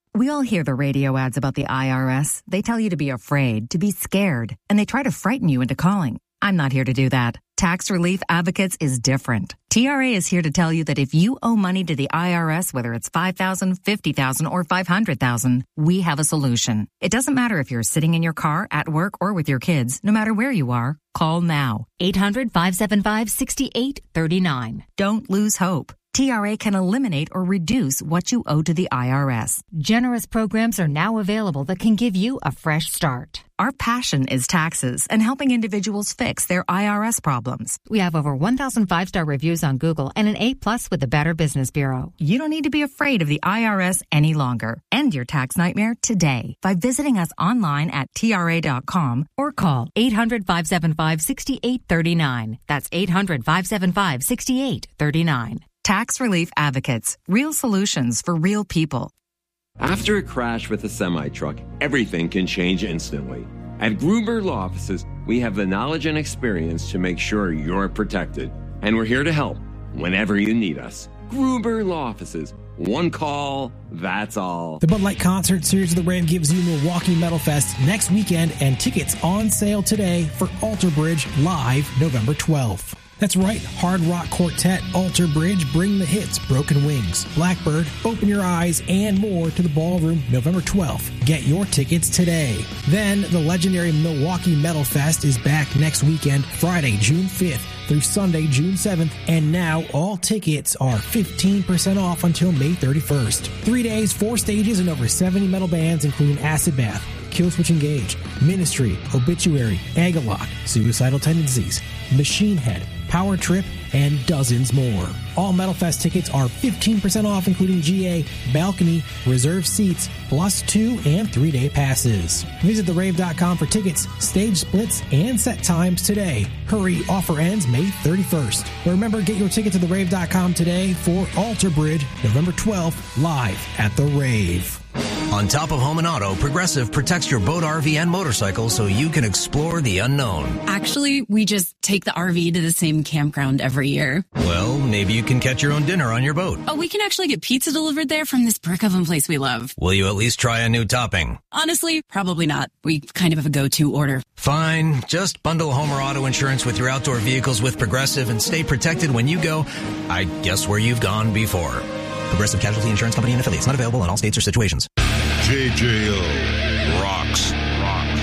We all hear the radio ads about the IRS. They tell you to be afraid, to be scared, and they try to frighten you into calling. I'm not here to do that. Tax Relief Advocates is different. TRA is here to tell you that if you owe money to the IRS, whether it's $5,000, $50,000, or $500,000, we have a solution. It doesn't matter if you're sitting in your car, at work, or with your kids. No matter where you are, call now. 800-575-6839. Don't lose hope. TRA can eliminate or reduce what you owe to the IRS. Generous programs are now available that can give you a fresh start. Our passion is taxes and helping individuals fix their IRS problems. We have over 1,000 5-star reviews on Google and an A+ with the Better Business Bureau. You don't need to be afraid of the IRS any longer. End your tax nightmare today by visiting us online at TRA.com or call 800-575-6839. That's 800-575-6839. Tax Relief Advocates. Real solutions for real people. After a crash with a semi-truck, everything can change instantly. At Gruber Law Offices, we have the knowledge and experience to make sure you're protected. And we're here to help whenever you need us. Gruber Law Offices. One call, that's all. The Bud Light Concert Series of the Rave gives you Milwaukee Metal Fest next weekend, and tickets on sale today for Alter Bridge live November 12th. That's right, Hard Rock Quartet, Alter Bridge, bring the hits, Broken Wings, Blackbird, Open Your Eyes, and more to the Ballroom November 12th. Get your tickets today. Then, the legendary Milwaukee Metal Fest is back next weekend, Friday, June 5th through Sunday, June 7th, and now all tickets are 15% off until May 31st. 3 days, 4 stages, and over 70 metal bands, including Acid Bath, Killswitch Engage, Ministry, Obituary, Agalloch, Suicidal Tendencies, Machine Head, Power Trip, and dozens more. All Metal Fest tickets are 15% off, including GA, balcony, reserved seats, plus 2 and 3 day passes. Visit therave.com for tickets, stage splits, and set times today. Hurry, offer ends May 31st. But remember, get your ticket to therave.com today for Alter Bridge, November 12th, live at The Rave. On top of home and auto, Progressive protects your boat, RV, and motorcycle so you can explore the unknown. Actually, we just take the RV to the same campground every year. Well, maybe you can catch your own dinner on your boat. Oh, we can actually get pizza delivered there from this brick oven place we love. Will you at least try a new topping? Honestly, probably not. We kind of have a go-to order. Fine. Just bundle home or auto insurance with your outdoor vehicles with Progressive and stay protected when you go, I guess, where you've gone before. Progressive Casualty Insurance Company and affiliates. Not available in all states or situations. JJO rocks.